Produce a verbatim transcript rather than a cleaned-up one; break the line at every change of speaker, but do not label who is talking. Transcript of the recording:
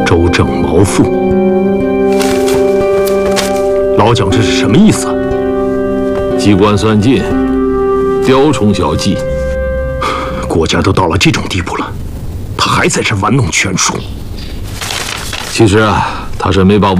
周正谋父。老蒋这是什么意思啊？
机关算尽，雕虫小技。
国家都到了这种地步了，他还在这玩弄权术。
其实啊，他是没把